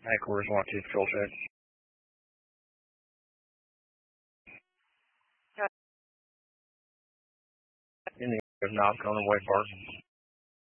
Headquarters 1-2 control check. In the knock on the way park.